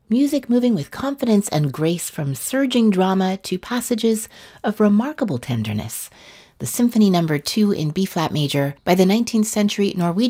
music moving with confidence and grace from surging drama to passages of remarkable tenderness. The Symphony No. 2 in B-flat major by the 19th century Norwegian